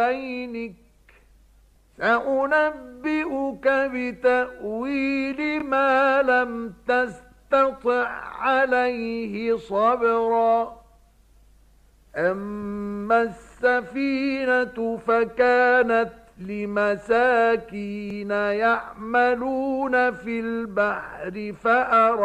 عينك سأنبئك بتأويل ما لم تستطع عليه صبرا أما السفينة فكانت لمساكين يعملون في البحر